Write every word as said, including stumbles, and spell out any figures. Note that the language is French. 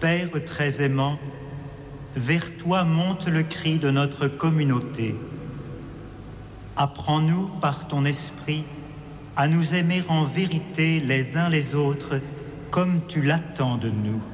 Père très aimant, vers toi monte le cri de notre communauté. Apprends-nous par ton esprit à nous aimer en vérité les uns les autres comme tu l'attends de nous.